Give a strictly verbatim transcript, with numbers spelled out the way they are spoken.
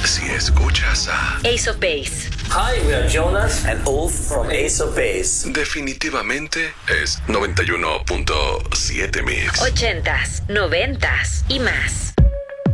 si escuchas a Ace of Base. Hi, we are Jonas and Ulf from Ace of Base. definitivamente es noventa y uno punto siete Mix. Ochentas, noventas y más.